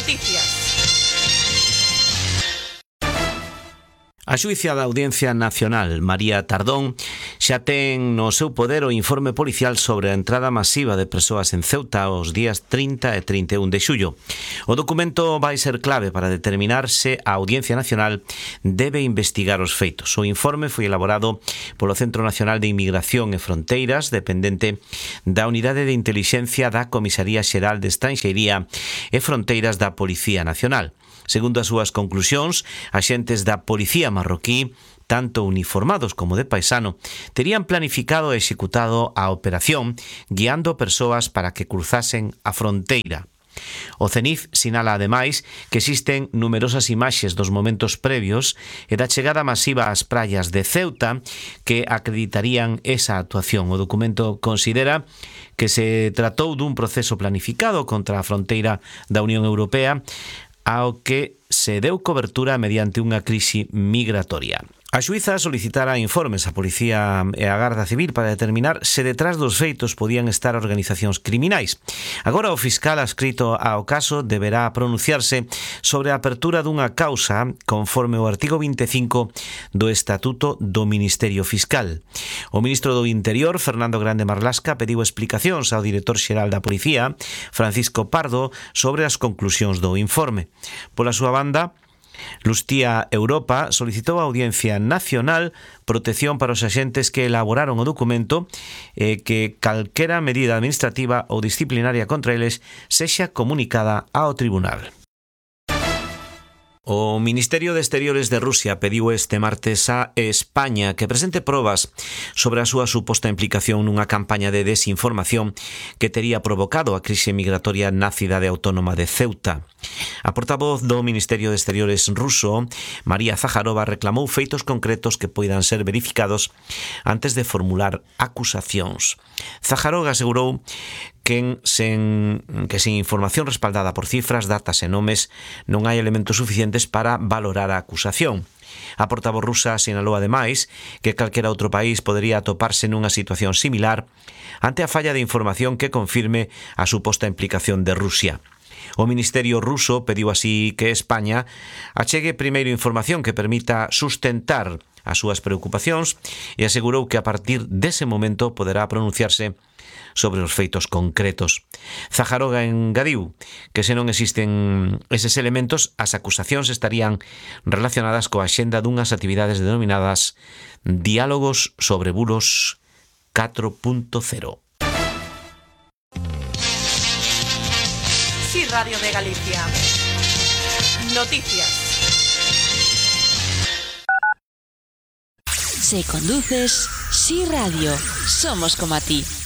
Noticias. A xuíza da Audiencia Nacional, María Tardón, xa ten no seu poder o informe policial sobre a entrada masiva de persoas en Ceuta os días 30 e 31 de xullo. O documento vai ser clave para determinar se a Audiencia Nacional debe investigar os feitos. O informe foi elaborado polo Centro Nacional de Inmigración e Fronteiras, dependente da Unidade de Intelixencia da Comisaría Xeral de Estranxeiría e Fronteiras da Policía Nacional. Segundo as súas conclusións, axentes da Policía marroquí, tanto uniformados como de paisano, terían planificado e executado a operación guiando persoas para que cruzasen a fronteira. O CENIF sinala ademais que existen numerosas imaxes dos momentos previos e da chegada masiva ás praias de Ceuta que acreditarían esa actuación. O documento considera que se tratou dun proceso planificado contra a fronteira da Unión Europea ao que se deu cobertura mediante unha crise migratoria. A xuíza solicitara informes á Policía e á Garda Civil para determinar se detrás dos feitos podían estar organizacións criminais. Agora o fiscal adscrito ao caso deberá pronunciarse sobre a apertura dunha causa conforme o artigo 25 do Estatuto do Ministerio Fiscal. O ministro do Interior, Fernando Grande Marlasca, pediu explicacións ao director xeral da Policía, Francisco Pardo, sobre as conclusións do informe. Pola súa banda, Lustía Europa solicitou á Audiencia Nacional protección para os axentes que elaboraron o documento e que calquera medida administrativa ou disciplinaria contra eles sexa comunicada ao tribunal. O Ministerio de Exteriores de Rusia pediu este martes a España que presente probas sobre a súa suposta implicación nunha campaña de desinformación que tería provocado a crise migratoria na cidade autónoma de Ceuta. A portavoz do Ministerio de Exteriores ruso, María Zaharova, reclamou feitos concretos que poidan ser verificados antes de formular acusacións. Zaharova asegurou que sen información respaldada por cifras, datas e nomes non hai elementos suficientes para valorar a acusación. A portavoz rusa sinalou ademais que calquera outro país podería atoparse nunha situación similar ante a falla de información que confirme a suposta implicación de Rusia. O Ministerio ruso pediu así que España achegue primeiro información que permita sustentar as súas preocupacións e asegurou que a partir dese momento poderá pronunciarse sobre os feitos concretos. Zaharova engadiu que se non existen eses elementos, as acusacións estarían relacionadas coa axenda dunhas actividades denominadas Diálogos sobre Bulos 4.0. Sí, Radio de Galicia. Noticias. Si conduces, Sí Radio. Somos como a ti.